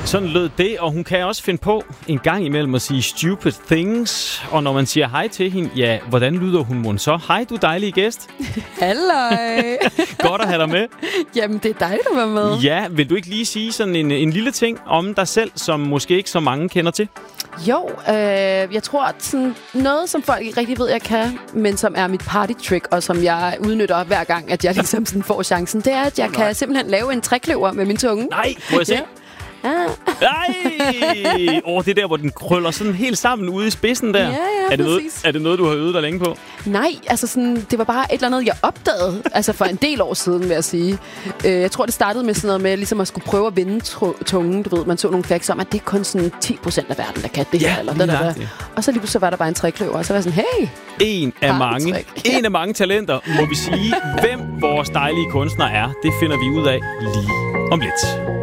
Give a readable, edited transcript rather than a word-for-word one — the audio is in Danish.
Sådan lød det, og hun kan også finde på en gang imellem at sige stupid things. Og når man siger hej til hende, ja, hvordan lyder hun mon så? Hej, du dejlige gæst. Halløj. Godt at have dig med. Jamen, det er dig, der var med. Ja, vil du ikke lige sige sådan en lille ting om dig selv, som måske ikke så mange kender til? Jo, jeg tror, at sådan noget, som folk ikke rigtig ved, jeg kan, men som er mit party-trick, og som jeg udnytter hver gang, at jeg ligesom sådan får chancen, det er, at jeg kan simpelthen lave en trekløver med min tunge. Nej, må jeg se? Ja. Nej! Det er der, hvor den krøller sådan helt sammen ude i spidsen der. Ja, er det noget, du har øvet dig længe på? Nej, altså sådan, det var bare et eller andet, jeg opdagede, altså for en del år siden, vil jeg sige. Jeg tror, det startede med sådan noget med, ligesom at skulle prøve at vende tungen, du ved. Man så nogle facts om, at det er kun sådan 10% af verden, der kan det her. Eller der. Og så lige pludselig var der bare en trekløver, og så var jeg sådan, hey! En af mange talenter, må vi sige. Hvem vores dejlige kunstner er, det finder vi ud af lige om lidt.